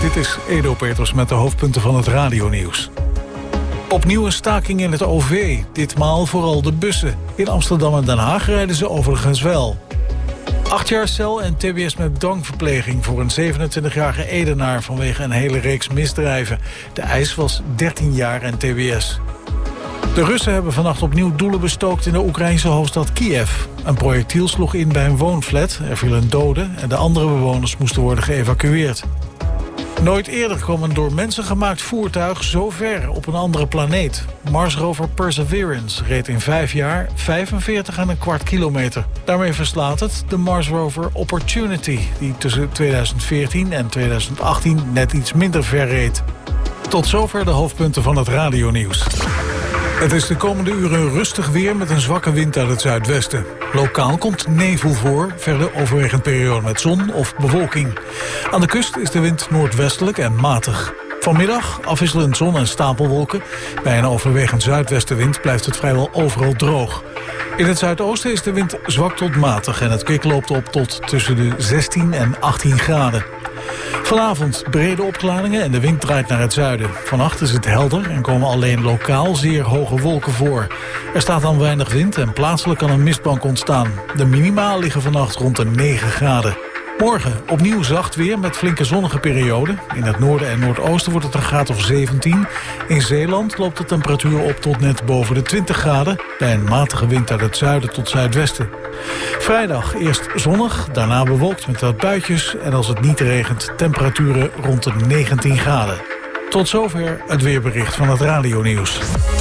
Dit is Edo Peters met de hoofdpunten van het radionieuws. Opnieuw een staking in het OV, ditmaal vooral de bussen. In Amsterdam en Den Haag rijden ze overigens wel. 8 jaar cel en tbs met dwangverpleging voor een 27-jarige Edenaar vanwege een hele reeks misdrijven. De eis was 13 jaar en tbs. De Russen hebben vannacht opnieuw doelen bestookt in de Oekraïnse hoofdstad Kiev. Een projectiel sloeg in bij een woonflat, er viel een dode en de andere bewoners moesten worden geëvacueerd. Nooit eerder kwam een door mensen gemaakt voertuig zo ver op een andere planeet. Marsrover Perseverance reed in 5 jaar 45,25 kilometer. Daarmee verslaat het de Marsrover Opportunity, die tussen 2014 en 2018 net iets minder ver reed. Tot zover de hoofdpunten van het radionieuws. Het is de komende uren rustig weer met een zwakke wind uit het zuidwesten. Lokaal komt nevel voor, verder overwegend periode met zon of bewolking. Aan de kust is de wind noordwestelijk en matig. Vanmiddag afwisselend zon en stapelwolken. Bij een overwegend zuidwestenwind blijft het vrijwel overal droog. In het zuidoosten is de wind zwak tot matig en het kwik loopt op tot tussen de 16 en 18 graden. Vanavond brede opklaringen en de wind draait naar het zuiden. Vannacht is het helder en komen alleen lokaal zeer hoge wolken voor. Er staat dan weinig wind en plaatselijk kan een mistbank ontstaan. De minima liggen vannacht rond de 9 graden. Morgen opnieuw zacht weer met flinke zonnige perioden. In het noorden en noordoosten wordt het een graad of 17. In Zeeland loopt de temperatuur op tot net boven de 20 graden... bij een matige wind uit het zuiden tot zuidwesten. Vrijdag eerst zonnig, daarna bewolkt met wat buitjes... en als het niet regent, temperaturen rond de 19 graden. Tot zover het weerbericht van het radionieuws.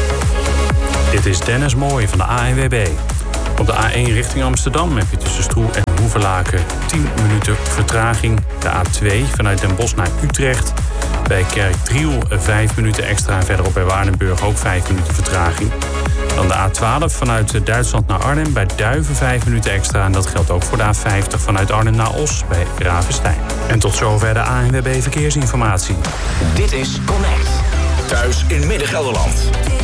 Dit is Dennis Mooij van de ANWB. Op de A1 richting Amsterdam heb je tussen Stroe en Hoevelaken 10 minuten vertraging. De A2 vanuit Den Bosch naar Utrecht. Bij Kerkdriel 5 minuten extra en verderop bij Waardenburg ook 5 minuten vertraging. Dan de A12 vanuit Duitsland naar Arnhem bij Duiven 5 minuten extra. En dat geldt ook voor de A50 vanuit Arnhem naar Os bij Ravenstein. En tot zover de ANWB Verkeersinformatie. Dit is Connect. Thuis in Midden-Gelderland.